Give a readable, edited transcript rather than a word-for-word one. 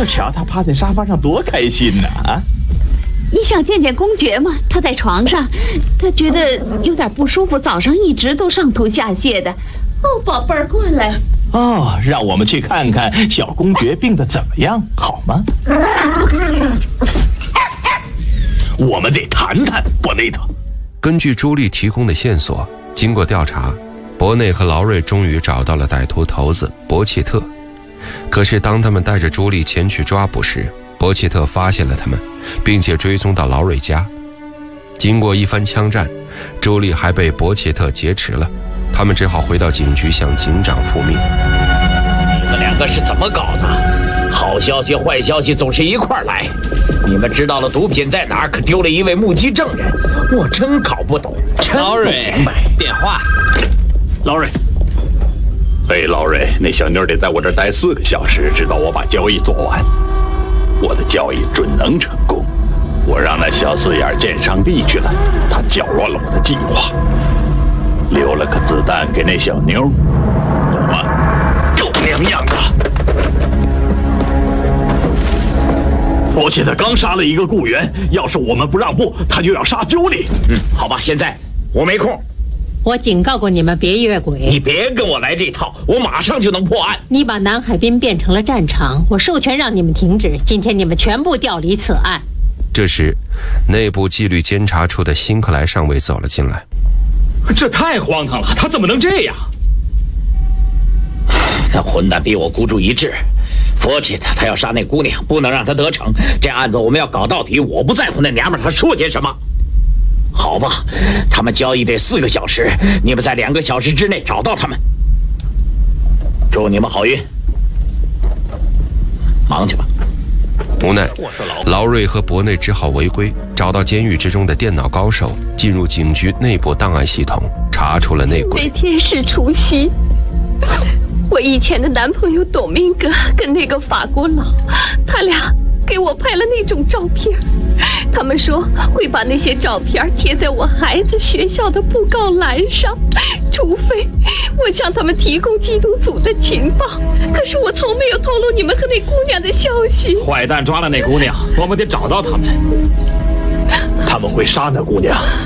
我瞧他趴在沙发上多开心呢！啊， 你想见见公爵吗？他在床上，他觉得有点不舒服，早上一直都上吐下泻的。哦，宝贝儿，过来。 哦，让我们去看看小公爵病得怎么样，好吗？我们得谈谈，伯内特。 根据朱莉提供的线索，经过调查，伯内和劳瑞终于找到了歹徒头子伯切特。可是当他们带着朱莉前去抓捕时，伯切特发现了他们，并且追踪到劳瑞家。经过一番枪战，朱莉还被伯切特劫持了，他们只好回到警局向警长复命。 你们两个是怎么搞的？好消息坏消息总是一块儿来。你们知道了毒品在哪儿，可丢了一位目击证人，我真搞不懂。 劳瑞，电话。 劳瑞， 嘿，劳瑞，那小妞得在我这儿待4个小时，直到我把交易做完。我的交易准能成功。我让那小四眼见上帝去了，他搅乱了我的计划，留了个子弹给那小妞，懂吗？狗娘养的！ 伯切特刚杀了一个雇员，要是我们不让步，他就要杀朱莉。 好吧，现在我没空。 我警告过你们别越轨， 你别跟我来这套，我马上就能破案。 你把南海滨变成了战场，我授权让你们停止。今天你们全部调离此案。 这时，内部纪律监察处的辛克莱上尉走了进来。 这太荒唐了，他怎么能这样？ 那混蛋逼我孤注一掷，佛切他要杀那姑娘，不能让他得逞。这案子我们要搞到底，我不在乎那娘们她说些什么。好吧，他们交易得4个小时，你们在2个小时之内找到他们。祝你们好运，忙去吧。 无奈，劳瑞和伯内只好违规，找到监狱之中的电脑高手，进入警局内部档案系统，查出了内鬼。 那天是除夕，我以前的男朋友董明哥跟那个法国佬，他俩给我拍了那种照片，他们说会把那些照片贴在我孩子学校的布告栏上，除非我向他们提供缉毒组的情报。可是我从没有透露你们和那姑娘的消息。 坏蛋抓了那姑娘，我们得找到他们。 他们会杀那姑娘。